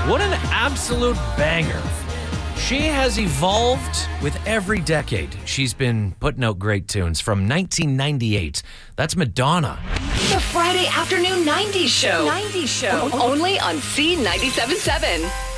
What an absolute banger. She has evolved with every decade. She's been putting out great tunes from 1998. That's Madonna. The Friday afternoon 90s show. Only on C97.7.